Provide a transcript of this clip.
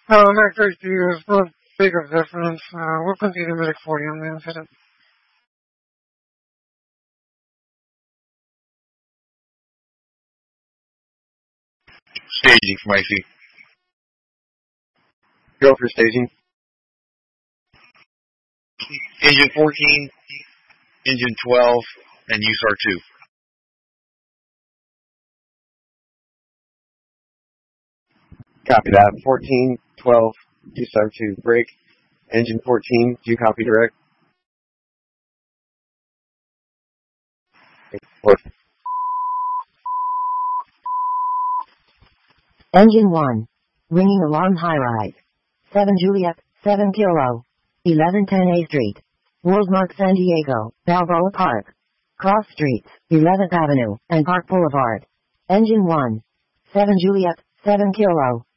Not great to use, not big of difference. We'll continue with 40 on the incident. Staging for my feet. Go for staging. Engine 14, engine 12, and USAR 2. Copy that. 14, 12, USAR 2, break. Engine 14, do you copy direct? Or Engine 1. Ringing alarm high rise. 7 Juliet, 7 Kilo. 1110 A Street. Worldmark San Diego, Balboa Park. Cross Streets, 11th Avenue, and Park Boulevard. Engine 1. 7 Juliet, 7 Kilo.